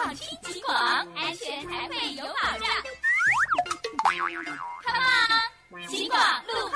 放听警广，安全才会有保障。Come on， 警广路。